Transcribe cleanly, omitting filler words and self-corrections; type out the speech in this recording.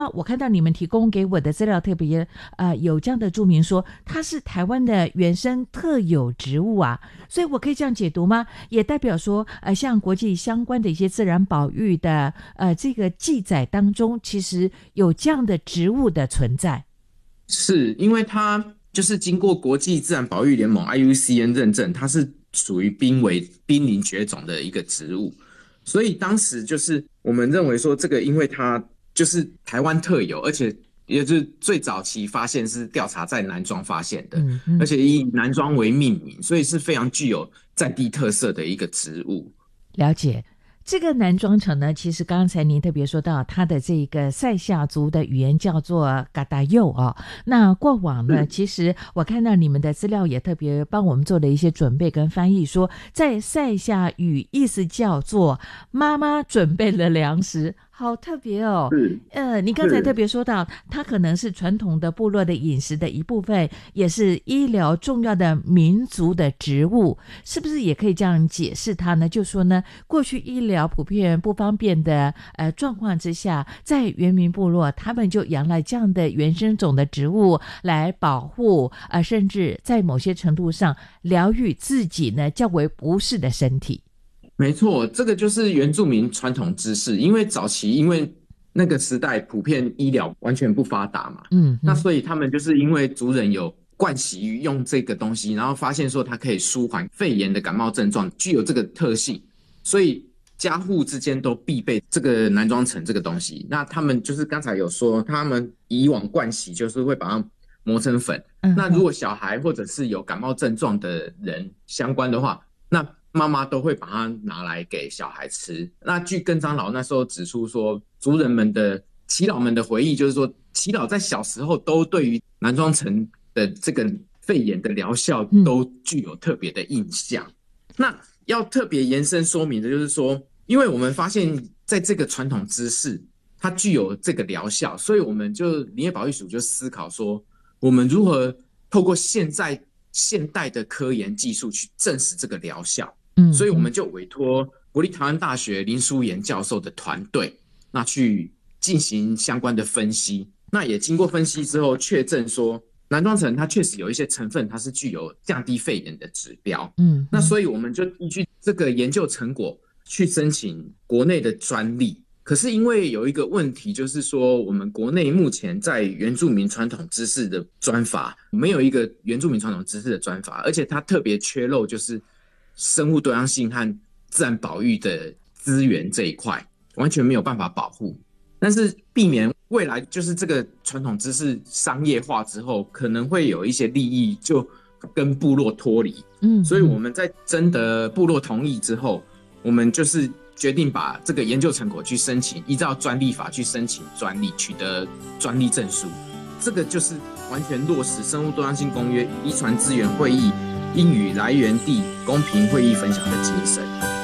我看到你们提供给我的资料特别有这样的注明说它是台湾的原生特有植物啊，所以我可以这样解读吗？也代表说像国际相关的一些自然保育的这个记载当中，其实有这样的植物的存在。 是因为它就是经过国际自然保育联盟 IUCN 认证，它是属于濒临绝种的一个植物，所以当时就是我们认为说这个，因为它就是台湾特有，而且也就是最早期发现是调查在南庄发现的，而且以南庄为命名，所以是非常具有在地特色的一个植物。 了解。这个南庄城呢，其实刚才您特别说到它的这个塞夏族的语言叫做嘎达佑哦。那过往呢，其实我看到你们的资料也特别帮我们做了一些准备跟翻译，说在塞夏语意思叫做妈妈准备了粮食。好特别哦。你刚才特别说到它可能是传统的部落的饮食的一部分，也是医疗重要的民族的植物，是不是也可以这样解释它呢？就说呢，过去医疗普遍不方便的状况之下，在原民部落他们就养了这样的原生种的植物来保护甚至在某些程度上疗愈自己呢较为不适的身体。 没错，这个就是原住民传统知识，因为早期因为那个时代普遍医疗完全不发达嘛，那所以他们就是因为族人有惯习于用这个东西，然后发现说它可以舒缓肺炎的感冒症状，具有这个特性，所以家户之间都必备这个南庄橙这个东西。那他们就是刚才有说，他们以往惯习就是会把它磨成粉。那如果小孩或者是有感冒症状的人相关的话，那妈妈都会把它拿来给小孩吃。那据更长老那时候指出说，族人们的耆老们的回忆就是说，耆老在小时候都对于南庄橙的这个肺炎的疗效都具有特别的印象。那要特别延伸说明的就是说，因为我们发现在这个传统知识它具有这个疗效，所以我们就林业保育署就思考说，我们如何透过现代的科研技术去证实这个疗效。所以我们就委托国立台湾大学林书妍教授的团队，那去进行相关的分析。那也经过分析之后，确证说南庄橙它确实有一些成分，它是具有降低肺炎的指标。那所以我们就依据这个研究成果去申请国内的专利。可是因为有一个问题，就是说我们国内目前在原住民传统知识的专法没有一个原住民传统知识的专法，而且它特别缺漏就是生物多样性和自然保育的资源这一块完全没有办法保护。但是避免未来就是这个传统知识商业化之后，可能会有一些利益就跟部落脱离。所以我们在征得部落同意之后，我们就是决定把这个研究成果去申请，依照专利法去申请专利，取得专利证书。这个就是完全落实生物多样性公约遗传资源会议应与来源地公平会议分享的精神。